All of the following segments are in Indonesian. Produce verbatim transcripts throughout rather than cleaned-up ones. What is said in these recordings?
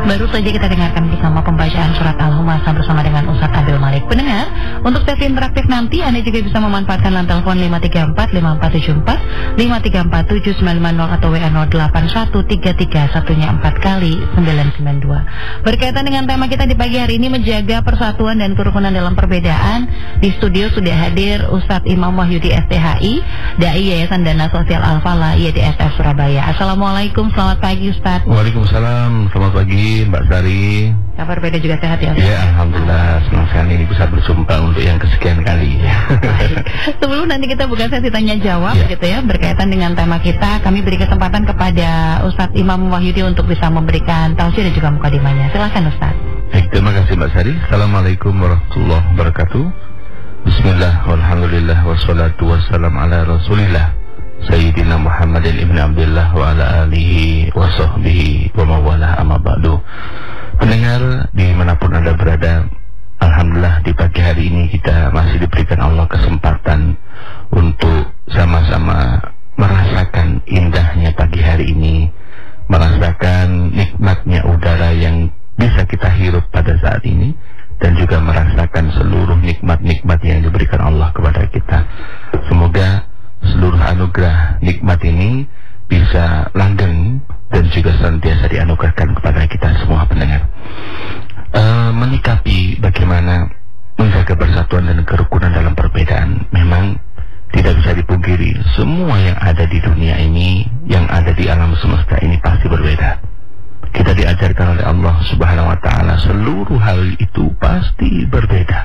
Baru saja kita dengarkan bersama pembacaan surat Al-Humasah bersama dengan Ustaz Abdul Malik. Pendengar, untuk sesi interaktif nanti Anda juga bisa memanfaatkan line telepon lima tiga empat lima empat tujuh empat, lima tiga empat tujuh sembilan lima nol atau W A nol delapan satu tiga tiga satunya empat kali sembilan sembilan dua. Berkaitan dengan tema kita di pagi hari ini, menjaga persatuan dan kerukunan dalam perbedaan. Di studio sudah hadir Ustadz Imam Wahyudi S T H I, Dai Yayasan Dana Sosial Al-Falah Y D S F Surabaya. Assalamualaikum, selamat pagi Ustadz. Waalaikumsalam, selamat pagi Mbak Sari. Kabar beda juga sehat ya Ustadz? Ya, Alhamdulillah, senang sekali ini bisa berjumpa untuk yang kesekian kali. Baik. Sebelum nanti kita buka sesi tanya jawab ya, gitu ya, berkaitan dengan tema kita, kami beri kesempatan kepada Ustadz Imam Wahyudi untuk bisa memberikan tausiah dan juga mukadimahnya. Silakan Ustadz. Baik, terima kasih Mbak Sari. Assalamualaikum warahmatullahi wabarakatuh. Bismillah, walhamdulillah, wassalatu wassalam ala rasulillah Sayyidina Muhammadin ibn Abdullah wa ala alihi wa sahbihi wa mawalah amma ba'du. Pendengar dimanapun Anda berada, alhamdulillah di pagi hari ini kita masih diberikan Allah kesempatan untuk sama-sama merasakan indahnya pagi hari ini, merasakan nikmatnya udara yang bisa kita hirup pada saat ini, dan juga merasakan seluruh nikmat-nikmat yang diberikan Allah kepada kita. Semoga seluruh anugerah nikmat ini bisa langgeng dan juga senantiasa dianugerahkan kepada kita semua pendengar. E, menikapi bagaimana menjaga persatuan dan kerukunan dalam perbedaan, memang tidak bisa dipungkiri semua yang ada di dunia ini, yang ada di alam semesta ini pasti berbeda. Kita diajarkan oleh Allah Subhanahu wa ta'ala seluruh hal itu pasti berbeda.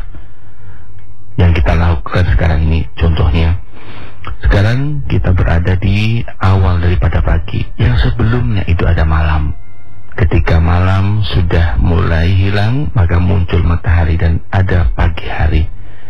Yang kita lakukan sekarang ini, contohnya sekarang kita berada di awal daripada pagi, yang sebelumnya itu ada malam. Ketika malam sudah mulai hilang, maka muncul matahari dan ada pagi hari.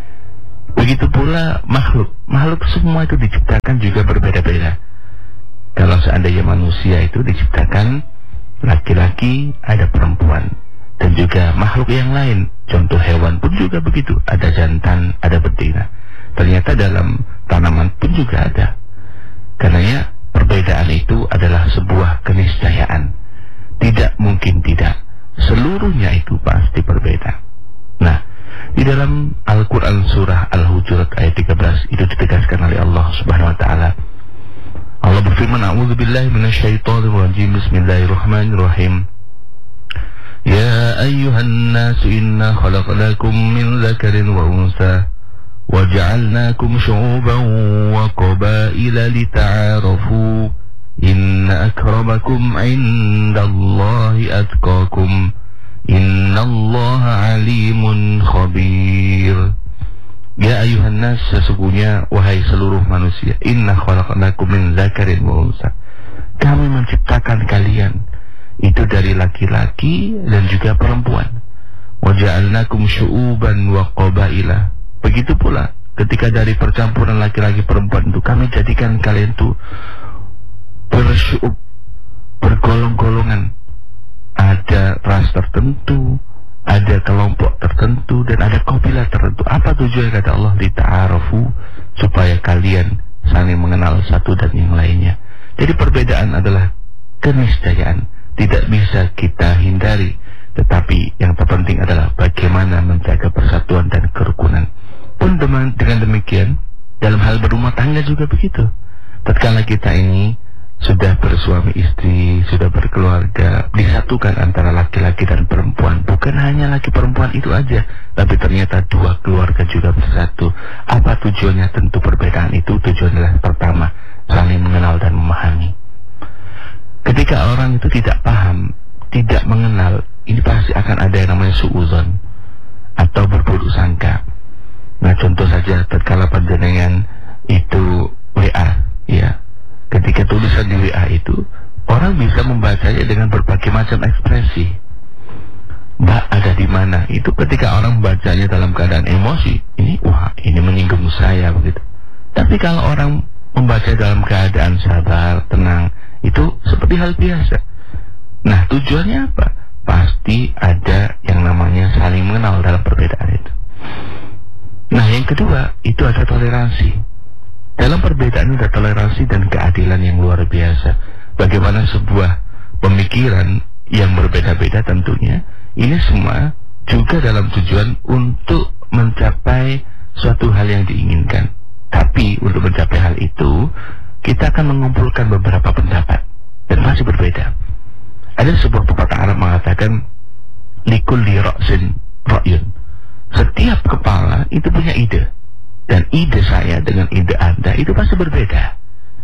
Begitu pula makhluk Makhluk semua itu diciptakan juga berbeda-beda. Kalau seandainya manusia itu diciptakan laki-laki, ada perempuan, dan juga makhluk yang lain. Contoh hewan pun juga begitu, ada jantan, ada betina. Ternyata dalam tanaman pun juga ada. Karenanya perbedaan itu adalah sebuah keniscayaan. Tidak mungkin tidak, seluruhnya itu pasti berbeda. Nah, di dalam Al-Quran surah Al-Hujurat ayat tiga belas itu ditegaskan oleh Allah Subhanahu wa ta'ala. Allah berfirman, a'udzubillahi minasyaitonir rajim, bismillahirrahmanirrahim. Ya ayyuhan nasu inna khalaqnakum min dzakarin wa unsa wa ja'alnakum syu'uban wa qabaila lita'arafu inna akramakum 'indallahi atqakum innallaha 'alimun khabir. Ya ayuhan nas, sesungguhnya wahai seluruh manusia, inna khalaqnakum min dzakarin wa unsa, kami menciptakan kalian itu dari laki-laki dan juga perempuan. Wa ja'alnakum syu'uban wa qabaila, begitu pula ketika dari percampuran laki-laki perempuan itu kami jadikan kalian itu bersyu'ub, bergolong-golongan. Ada ras tertentu, ada kelompok tertentu, dan ada kabilah tertentu. Apa tujuan kata Allah? Lita'arafu, supaya kalian saling mengenal satu dan yang lainnya. Jadi perbedaan adalah keniscayaan, tidak bisa kita hindari. Tetapi yang terpenting adalah bagaimana menjaga persatuan dan kerukunan. Pun dengan demikian, dalam hal berumah tangga juga begitu. Tatkala kita ini sudah bersuami istri, sudah berkeluarga, disatukan antara laki-laki dan perempuan. Bukan hanya laki perempuan itu aja, tapi ternyata dua keluarga juga bersatu. Apa tujuannya? Tentu perbedaan itu tujuannya adalah pertama, saling mengenal dan memahami. Ketika orang itu tidak paham, tidak mengenal, ini pasti akan ada yang namanya suuzon atau berburuk sangka. Nah, contoh saja tatkala panjenengan itu W A, ya. Ketika tulisan di W A itu, orang bisa membacanya dengan berbagai macam ekspresi. Mbak ada di mana? Itu ketika orang membacanya dalam keadaan emosi, ini wah, ini menyinggung saya begitu. Tapi kalau orang membaca dalam keadaan sabar, tenang, itu seperti hal biasa. Nah, tujuannya apa? Pasti ada yang namanya saling mengenal dalam perbedaan itu. Nah, yang kedua, itu ada toleransi. Dalam perbedaan ada toleransi dan keadilan yang luar biasa. Bagaimana sebuah pemikiran yang berbeda-beda tentunya. Ini semua juga dalam tujuan untuk mencapai suatu hal yang diinginkan. Tapi untuk mencapai hal itu, kita akan mengumpulkan beberapa pendapat dan masih berbeda. Ada sebuah pepatah Arab mengatakan, likulli ra'sin ra'yun. Setiap kepala itu punya ide, dan ide saya dengan ide Anda itu pasti berbeda.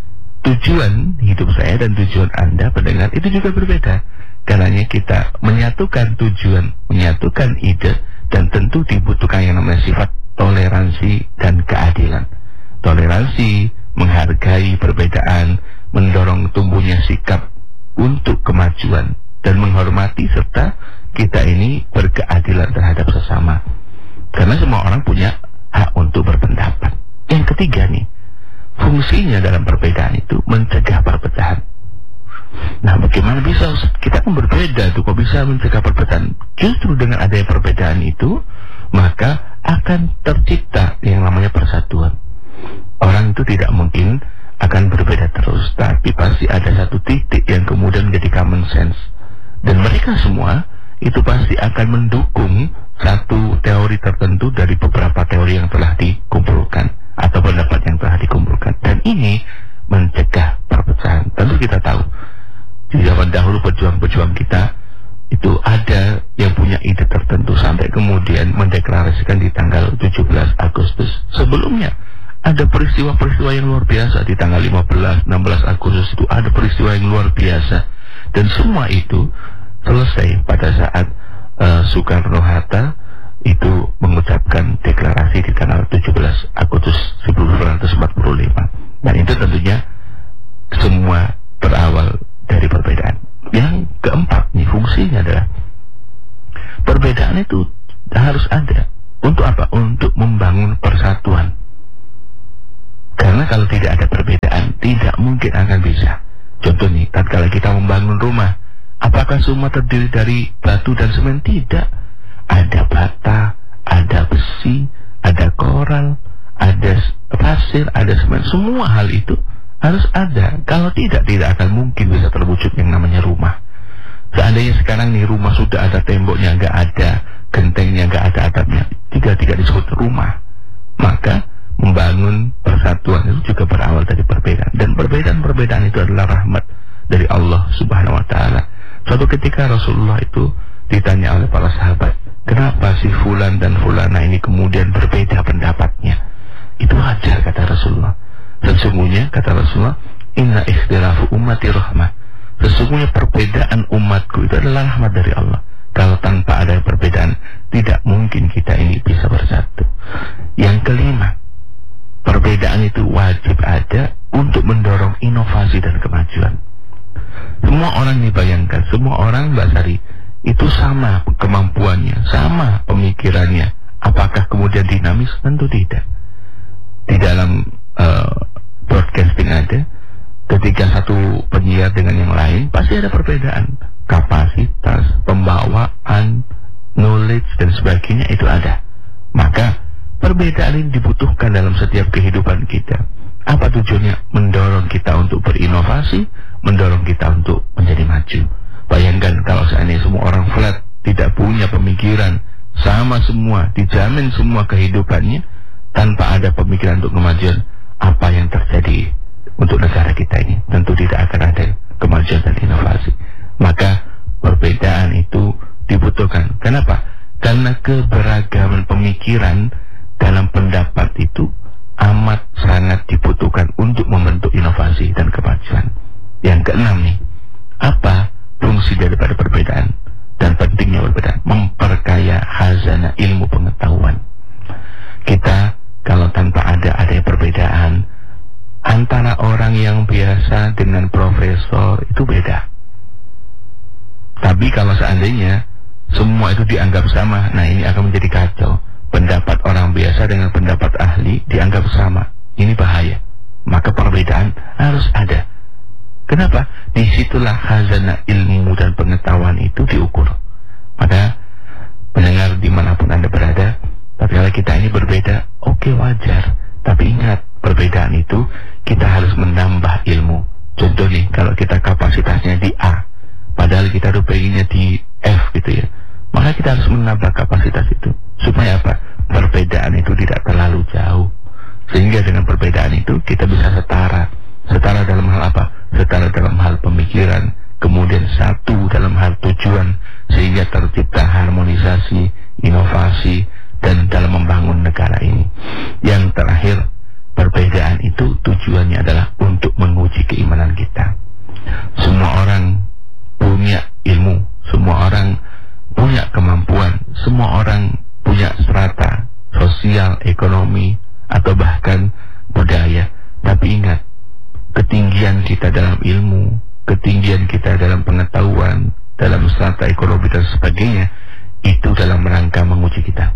Tujuan hidup saya dan tujuan Anda pendengar itu juga berbeda. Karenanya kita menyatukan tujuan, menyatukan ide, dan tentu dibutuhkan yang namanya sifat toleransi dan keadilan. Toleransi, menghargai perbedaan, mendorong tumbuhnya sikap untuk kemajuan, dan menghormati serta kita ini berkeadilan terhadap sesama. Karena semua orang punya hak untuk berpendapat. Yang ketiga nih, fungsinya dalam perbedaan itu mencegah perpecahan. Nah, bagaimana bisa kita kan berbeda tuh, kok bisa mencegah perbedaan? Justru dengan adanya perbedaan itu, maka akan tercipta yang namanya persatuan. Orang itu tidak mungkin akan berbeda terus, tapi pasti ada satu titik yang kemudian menjadi common sense. Dan mereka semua itu pasti akan mendukung satu teori tertentu dari beberapa teori yang telah dikumpulkan atau pendapat yang telah dikumpulkan. Dan ini mencegah perpecahan. Tentu kita tahu di zaman dahulu pejuang-pejuang kita itu ada yang punya ide tertentu sampai kemudian mendeklarasikan di tanggal tujuh belas Agustus. Sebelumnya ada peristiwa-peristiwa yang luar biasa di tanggal lima belas, enam belas Agustus itu ada peristiwa yang luar biasa, dan semua itu selesai pada saat uh, Soekarno-Hatta itu mengucapkan deklarasi di tanggal tujuh belas Agustus seribu sembilan ratus empat puluh lima. Dan itu tentunya semua berawal dari perbedaan. Yang keempat nih, fungsinya adalah perbedaan itu harus ada. Untuk apa? Untuk membangun persatuan. Karena kalau tidak ada perbedaan, tidak mungkin akan bisa. Contoh nih, tatkala kita membangun rumah, apakah semua terdiri dari batu dan semen? Tidak. Ada bata, ada besi, ada koral, ada pasir, ada semen. Semua hal itu harus ada. Kalau tidak, tidak akan mungkin bisa terwujud yang namanya rumah. Seandainya sekarang nih rumah sudah ada temboknya, nggak ada gentengnya, nggak ada atapnya, jika tidak disebut rumah, maka membangun persatuan itu juga berawal dari perbedaan. Dan perbedaan-perbedaan itu adalah rahmat dari Allah Subhanahu wa ta'ala. Suatu ketika Rasulullah itu ditanya oleh para sahabat, kenapa si fulan dan fulana ini kemudian berbeda pendapatnya? Itu wajar, kata Rasulullah. Sesungguhnya, kata Rasulullah, inna ikhtilafu ummati rahmah. Sesungguhnya perbedaan umatku itu adalah rahmat dari Allah. Kalau tanpa ada perbedaan, tidak mungkin kita ini bisa bersatu. Yang kelima, perbedaan itu wajib ada untuk mendorong inovasi dan kemajuan. Semua orang dibayangkan, semua orang Mbak Sari itu sama kemampuannya, sama pemikirannya. Apakah kemudian dinamis? Tentu tidak. Di dalam uh, broadcasting ada, ketika satu penyiar dengan yang lain pasti ada perbedaan. Kapasitas, pembawaan, knowledge dan sebagainya itu ada. Maka perbedaan ini dibutuhkan dalam setiap kehidupan kita. Apa tujuannya? Mendorong kita untuk berinovasi, mendorong kita untuk menjadi maju. Bayangkan kalau seandainya semua orang flat, tidak punya pemikiran, sama semua, dijamin semua kehidupannya, tanpa ada pemikiran untuk kemajuan, apa yang terjadi untuk negara kita ini? Tentu tidak akan ada kemajuan dan inovasi. Maka perbedaan itu dibutuhkan. Kenapa? Karena keberagaman pemikiran dalam pendapat itu amat sangat dibutuhkan untuk membentuk inovasi dan kemajuan. Yang keenam nih, apa fungsi daripada perbedaan dan pentingnya perbedaan? Memperkaya khazanah ilmu pengetahuan. Kita kalau tanpa ada ada perbedaan antara orang yang biasa dengan profesor itu beda. Tapi kalau seandainya semua itu dianggap sama, nah ini akan menjadi kacau. Pendapat orang biasa dengan pendapat ahli dianggap sama, ini bahaya. Maka perbedaan harus ada. Kenapa? Disitulah khazanah ilmu dan pengetahuan itu diukur. Maka pendengar dimanapun Anda berada, tatkala kita ini berbeda, oke okay, wajar. Tapi ingat, perbedaan itu kita harus menambah ilmu. Contoh nih, kalau kita kapasitasnya di A, padahal kita tuh pengennya di F gitu ya. Maka kita harus menambah kapasitas itu. Supaya apa? Perbedaan itu tidak terlalu jauh. Sehingga dengan perbedaan itu kita bisa setara. Setara dalam hal apa? Setara dalam hal pemikiran. Kemudian satu dalam hal tujuan. Sehingga tercipta harmonisasi, inovasi, dan dalam membangun negara ini. Yang terakhir, perbedaan itu tujuannya adalah untuk menguji keimanan kita. Semua orang punya ilmu. Semua orang punya kemampuan. Semua orang punya strata sosial, ekonomi, atau bahkan budaya. Tapi ingat, ketinggian kita dalam ilmu, ketinggian kita dalam pengetahuan, dalam strata ekonomi dan sebagainya, itu dalam rangka menguji kita.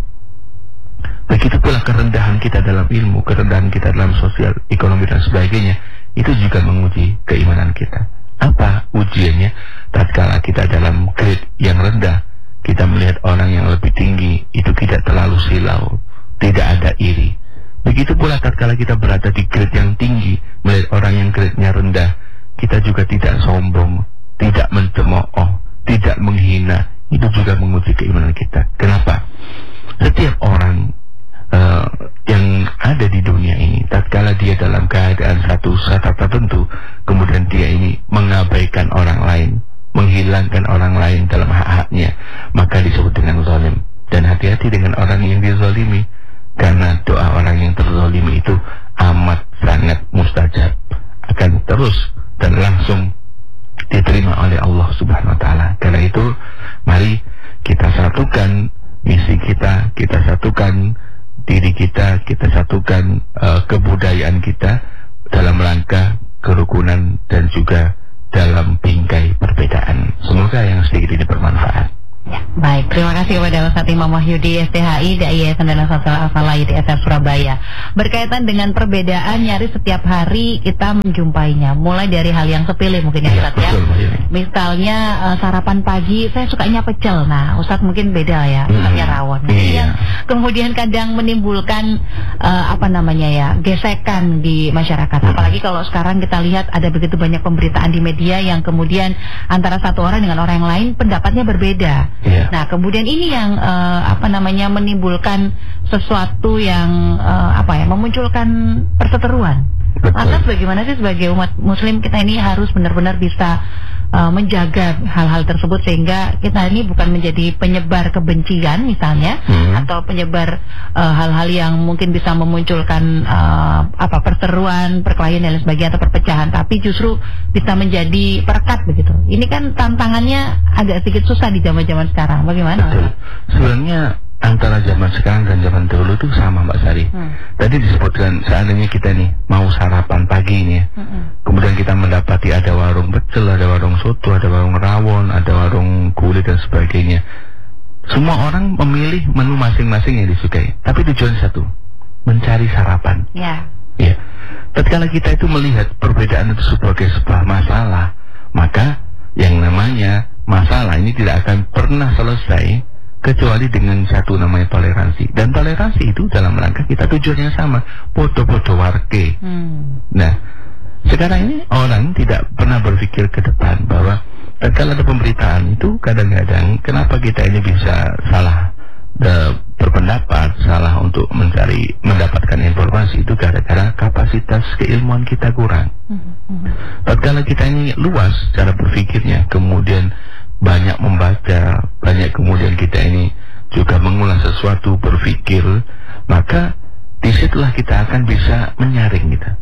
Begitu pula kerendahan kita dalam ilmu, kerendahan kita dalam sosial, ekonomi dan sebagainya, itu juga menguji keimanan kita. Apa ujiannya? Tatkala kita dalam grade yang rendah, kita melihat orang yang lebih tinggi, itu tidak terlalu silau, tidak ada iri. Begitu pula tatkala kita berada di grade yang tinggi, melihat orang yang grade-nya rendah, kita juga tidak sombong, tidak mencemooh, tidak menghina. Itu juga menguji keimanan kita. Kenapa? Setiap orang uh, yang ada di dunia ini, tatkala dia dalam keadaan satu strata tertentu, kemudian dia ini mengabaikan orang lain, menghilangkan orang lain dalam hak-haknya, maka disebut dengan zalim. Dan hati-hati dengan orang yang dizalimi, karena doa orang yang terzalimi itu amat sangat mustajab, akan terus dan langsung diterima oleh Allah Subhanahu wa taala. Karena itu mari kita satukan misi kita, kita satukan diri kita, kita satukan uh, kebudayaan kita dalam rangka kerukunan dan juga dalam bingkai perbedaan. Semoga yang sedikit ini bermanfaat. Ya, baik, terima kasih kepada Ustaz Imam Wahyudi S T H I D A I Yayasan Dana Sosial Al-Falah I T S R Surabaya. Berkaitan dengan perbedaan, nyaris setiap hari kita menjumpainya. Mulai dari hal yang sepele mungkin ya, Ustaz ya. Misalnya uh, sarapan pagi saya sukanya pecel. Nah, Ustaz mungkin beda ya, sukanya rawon. Nah, iya. Yang kemudian kadang menimbulkan uh, apa namanya ya, gesekan di masyarakat. Hmm. Apalagi kalau sekarang kita lihat ada begitu banyak pemberitaan di media yang kemudian antara satu orang dengan orang yang lain pendapatnya berbeda. Yeah. Nah, kemudian ini yang uh, apa namanya menimbulkan sesuatu yang uh, apa ya, memunculkan perseteruan. Lantas bagaimana sih sebagai umat Muslim kita ini harus benar-benar bisa uh, menjaga hal-hal tersebut sehingga kita ini bukan menjadi penyebar kebencian misalnya, hmm. atau penyebar hal-hal uh, yang mungkin bisa memunculkan uh, apa perseteruan, perkelahian dan lain sebagainya atau perpecahan, tapi justru bisa menjadi perekat begitu. Ini kan tantangannya agak sedikit susah di zaman-zaman sekarang. Bagaimana? Betul. Sebenarnya antara zaman sekarang dan zaman dahulu itu sama, Mbak Sari. Hmm. Tadi disebutkan seandainya kita nih mau sarapan pagi nih ya. Hmm. Kemudian kita mendapati ada warung pecel, ada warung soto, ada warung rawon, ada warung kulit dan sebagainya. Semua orang memilih menu masing-masing yang disukai. Tapi tujuan satu, mencari sarapan. Ya. Ya. Tatkala kita itu melihat perbedaan itu sebagai sebuah masalah, maka yang namanya masalah ini tidak akan pernah selesai kecuali dengan satu namanya toleransi. Dan toleransi itu dalam rangka kita tujuannya sama, podo-podo warke. Hmm. Nah, sekarang ini orang tidak pernah berpikir ke depan bahwa kalau ada pemberitaan itu kadang-kadang kenapa kita ini bisa salah de, berpendapat, salah untuk mencari mendapatkan informasi itu gara-gara kapasitas keilmuan kita kurang. Hmm. Kalau kita ini luas cara berpikirnya, kemudian banyak membaca, banyak kemudian kita ini juga mengulas sesuatu, berpikir, maka disitulah kita akan bisa menyaring kita.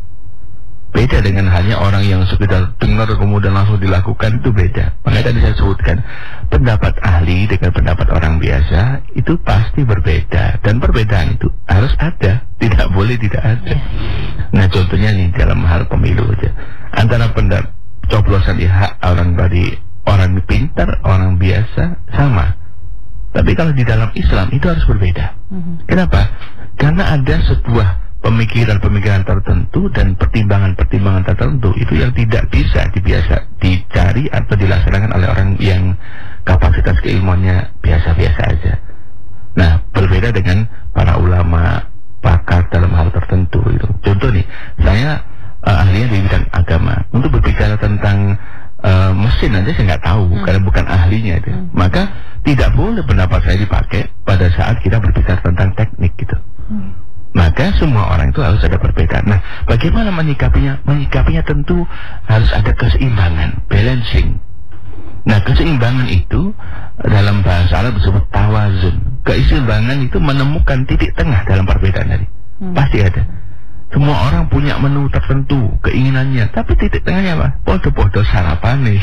Beda dengan hanya orang yang sekedar dengar kemudian langsung dilakukan, itu beda. Makanya tadi saya sebutkan, pendapat ahli dengan pendapat orang biasa itu pasti berbeda. Dan perbedaan itu harus ada, tidak boleh tidak ada. Nah contohnya nih dalam hal pemilu aja, antara pendapat coblosan di hak orang tadi, orang pintar, orang biasa sama. Tapi kalau di dalam Islam itu harus berbeda. Mm-hmm. Kenapa? Karena ada sebuah pemikiran-pemikiran tertentu dan pertimbangan-pertimbangan tertentu itu yang tidak bisa dibiasa dicari atau dilaksanakan oleh orang yang kapasitas keilmuannya biasa-biasa aja. Nah, berbeda dengan para ulama pakar dalam hal tertentu itu. Contoh nih, saya uh, ahlinya di bidang agama. Untuk berbicara tentang uh, mesin aja saya nggak tahu, hmm. karena bukan ahlinya itu. Hmm. Maka tidak boleh pendapat saya dipakai pada saat kita berbicara tentang teknik gitu. Hmm. Maka semua orang itu harus ada perbedaan. Nah, bagaimana menyikapinya? Menyikapinya tentu harus ada keseimbangan, balancing. Nah, keseimbangan itu dalam bahasa Arab disebut tawazun. Keseimbangan itu menemukan titik tengah dalam perbedaan tadi. Hmm. Pasti ada. Semua orang punya menu tertentu, keinginannya, tapi titik tengahnya apa? Podo-podo sarapan nih.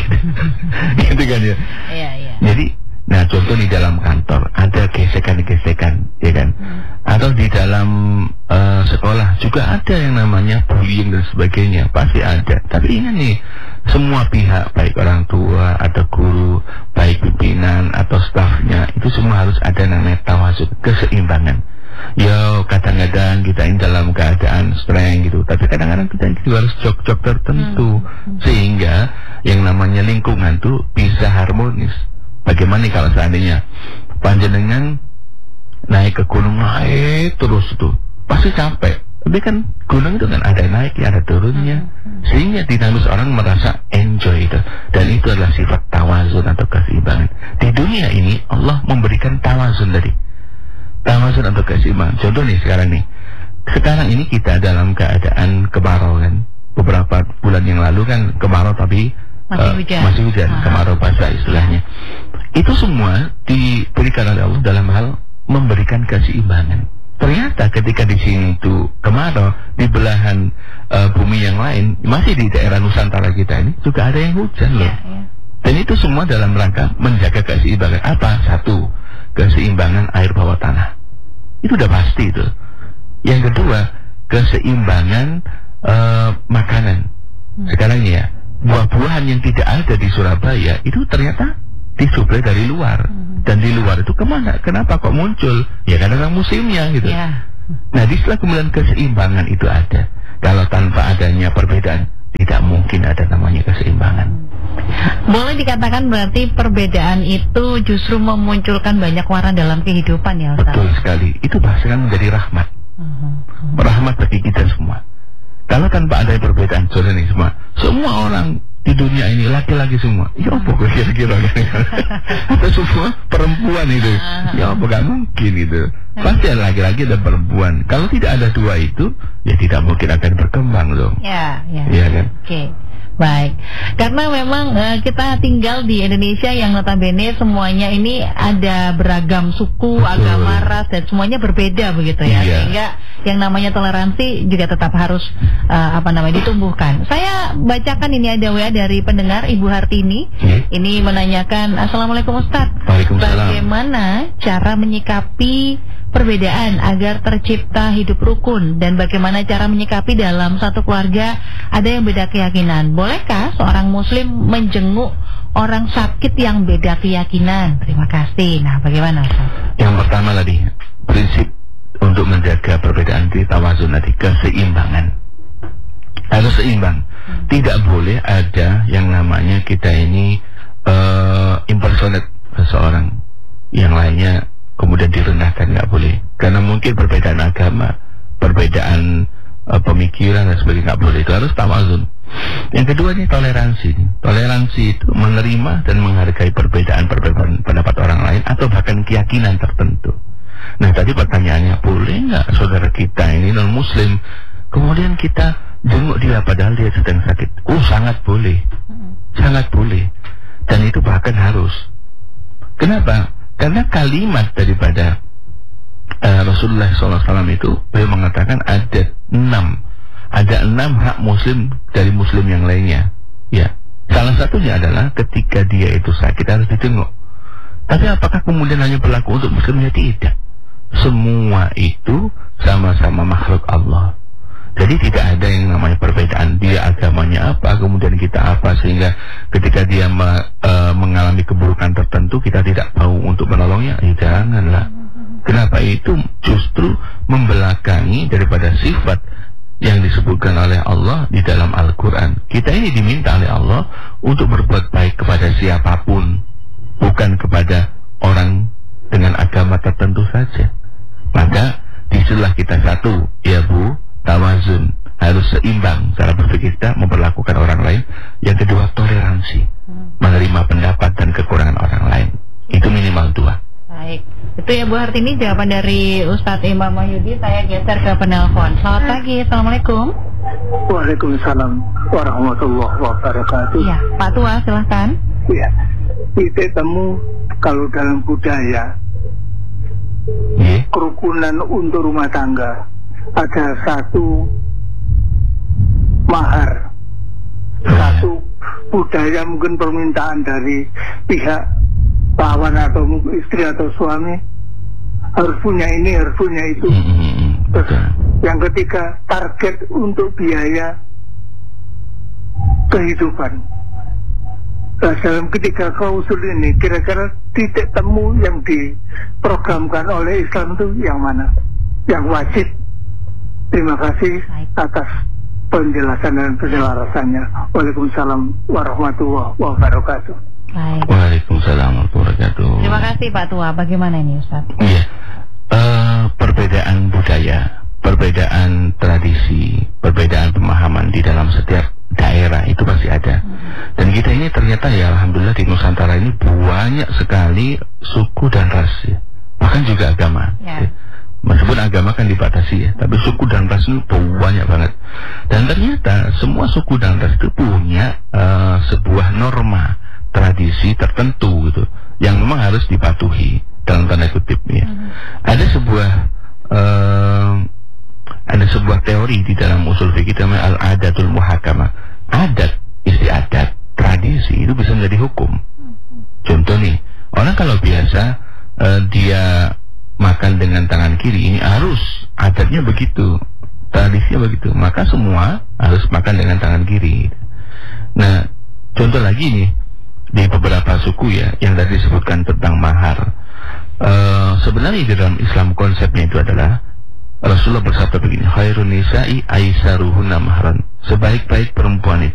Gitu kan ya. Iya, iya. Jadi, nah contoh di dalam kantor ada gesekan-gesekan, ya kan? Hmm. Atau di dalam uh, sekolah juga ada yang namanya bullying dan sebagainya, pasti ada. Tapi ingat nih, semua pihak, baik orang tua atau guru, baik pimpinan atau stafnya, itu semua harus ada namanya tawazun, keseimbangan. Ya kadang-kadang kita ini dalam keadaan strength gitu, tapi kadang-kadang kita juga harus jok-jok tertentu, hmm. sehingga yang namanya lingkungan tuh bisa harmonis. Bagaimana nih kalau seandainya panjenengan naik ke gunung, naik terus tuh pasti capek, tapi kan gunung itu kan ada naik ya ada turunnya, sehingga dinamis orang merasa enjoy itu, dan itu adalah sifat tawazun atau keseimbangan. Di dunia ini Allah memberikan tawazun tadi, tawazun atau keseimbangan. Contoh nih sekarang nih, sekarang ini kita dalam keadaan kemarau kan, beberapa bulan yang lalu kan kemarau tapi masih hujan, uh, masih hujan kemarau basah istilahnya. Itu semua diberikan oleh Allah dalam hal memberikan keseimbangan. Ternyata ketika di sini itu kemarau, di belahan uh, bumi yang lain, masih di daerah Nusantara kita ini juga ada yang hujan loh. Yeah, yeah. Dan itu semua dalam rangka menjaga keseimbangan. Apa? Satu, keseimbangan air bawah tanah. Itu udah pasti itu. Yang kedua, keseimbangan uh, makanan. Hmm. Sekarang ini ya, buah-buahan yang tidak ada di Surabaya itu ternyata disuplai dari luar. Hmm. Dan di luar itu kemana? Kenapa kok muncul? Ya karena musimnya gitu. Yeah. Nah, di setelah kemudian keseimbangan itu ada. Kalau tanpa adanya perbedaan, tidak mungkin ada namanya keseimbangan. Boleh dikatakan berarti perbedaan itu justru memunculkan banyak warna dalam kehidupan ya Ustaz? Betul sekali. Itu bahkan menjadi rahmat. Uh-huh. Rahmat bagi kita semua. Kalau tanpa ada perbedaan, saudara nih semua, semua orang di dunia ini laki-laki semua. Ya apa kira-kira? Atau semua perempuan itu? Ya apa, gak mungkin itu. Pasti ada laki-laki dan perempuan. Kalau tidak ada dua itu, ya tidak mungkin akan berkembang dong. Ya, ya. Iya kan? Oke. Okay. Baik, karena memang uh, kita tinggal di Indonesia yang notabene semuanya ini ada beragam suku, betul, agama, ras, dan semuanya berbeda begitu ya, iya. Sehingga yang namanya toleransi juga tetap harus uh, apa namanya ditumbuhkan. Saya bacakan ini ada W A dari pendengar Ibu Hartini, hmm? Ini menanyakan, Assalamualaikum Ustaz, bagaimana cara menyikapi perbedaan agar tercipta hidup rukun, dan bagaimana cara menyikapi dalam satu keluarga ada yang beda keyakinan? Bolehkah seorang muslim menjenguk orang sakit yang beda keyakinan? Terima kasih. Nah, bagaimana Ustaz? Yang pertama tadi, prinsip untuk menjaga perbedaan di tawazun tadi, keseimbangan. Harus seimbang. Hmm. Tidak boleh ada yang namanya kita ini uh, impersonate seseorang yang lainnya kemudian direndahkan, nggak boleh. Karena mungkin perbedaan agama, perbedaan uh, pemikiran dan sebagainya, nggak boleh. Itu harus tawazun. Yang kedua ini toleransi. Toleransi itu menerima dan menghargai perbedaan-perbedaan pendapat orang lain atau bahkan keyakinan tertentu. Nah, tadi pertanyaannya, boleh nggak saudara kita ini non muslim kemudian kita jenguk dia padahal dia sedang sakit? Oh, sangat boleh, sangat boleh. Dan itu bahkan harus. Kenapa? Karena kalimat daripada uh, Rasulullah shallallahu alaihi wasallam itu, beliau mengatakan ada enam, ada enam hak muslim dari muslim yang lainnya. Ya, salah satunya adalah ketika dia itu sakit harus dijenguk. Tapi apakah kemudian hanya berlaku untuk muslimnya? Tidak. Semua itu sama-sama makhluk Allah. Jadi tidak ada yang namanya perbedaan. Dia agamanya apa, kemudian kita apa, sehingga ketika dia me, e, mengalami keburukan tertentu kita tidak mau untuk menolongnya. Ya janganlah. Kenapa? Itu justru membelakangi daripada sifat yang disebutkan oleh Allah di dalam Al-Quran. Kita ini diminta oleh Allah untuk berbuat baik kepada siapapun, bukan kepada orang dengan agama tertentu saja. Maka disitulah kita satu, ya Bu, tawazun, harus seimbang cara berpikir kita memperlakukan orang lain. Yang kedua, toleransi. Hmm. menerima pendapat dan kekurangan orang lain. Itu minimal dua. Baik, itu ya Bu Hartini jawaban dari Ustadz Imam Wahyudi. Saya geser ke penelpon. Selamat pagi, Assalamualaikum. Waalaikumsalam warahmatullahi wabarakatuh. Iya, Pak Tua silahkan. Ya, titik temu kalau dalam budaya Yeah. kerukunan untuk rumah tangga ada satu mahar, satu budaya mungkin permintaan dari pihak pawan atau istri atau suami harus punya ini, harus punya itu. Mm-hmm. Terus yang ketiga, target untuk biaya kehidupan. Nah, dalam ketiga klausul ini kira-kira titik temu yang diprogramkan oleh Islam itu yang mana? Yang wajib. Terima kasih atas penjelasan dan penjelasannya. Waalaikumsalam warahmatullahi wabarakatuh. Baik. Waalaikumsalam warahmatullahi wabarakatuh. Terima kasih Pak Tua. Bagaimana ini Ustaz? Iya, uh, perbedaan budaya, perbedaan tradisi, perbedaan pemahaman di dalam setiap daerah itu pasti ada. Hmm. Dan kita ini ternyata ya alhamdulillah di Nusantara ini banyak sekali suku dan ras ya. Bahkan juga agama. Ya. Meskipun agama kan dibatasi ya, tapi suku dan ras itu banyak banget. Dan ternyata semua suku dan ras itu punya uh, sebuah norma, tradisi tertentu gitu, yang memang harus dipatuhi dalam tanda kutip ya. Hmm. Ada sebuah uh, ada sebuah teori di dalam usul fikih namanya al-adatul muhakamah. Adat, istiadat, tradisi itu bisa menjadi hukum. Contoh nih, orang kalau biasa uh, dia makan dengan tangan kiri, ini harus adatnya begitu, tradisinya begitu, maka semua harus makan dengan tangan kiri. Nah, contoh lagi nih di beberapa suku ya yang tadi disebutkan tentang mahar. Uh, sebenarnya di dalam Islam konsepnya itu adalah Rasulullah bersabda begini, khairun nisa'i aisaruhunna mahran, sebaik-baik perempuan itu